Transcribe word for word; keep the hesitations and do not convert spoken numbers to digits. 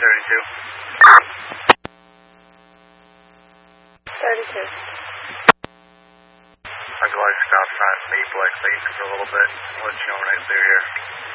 thirty-two. thirty-two. Roger, stop sign, leave Black Lake for a little bit. I'll let you know when I clear here.